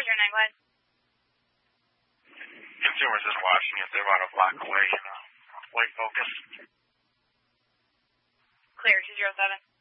9, go ahead. Consumers just watching it. They're about a block away. White Focus. Clear, 207.